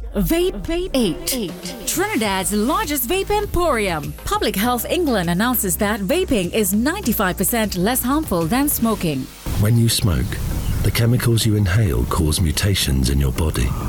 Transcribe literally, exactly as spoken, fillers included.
Vape Vape eight. Trinidad's largest vape emporium. Public Health England announces that vaping is ninety-five percent less harmful than smoking. When you smoke, the chemicals you inhale cause mutations in your body.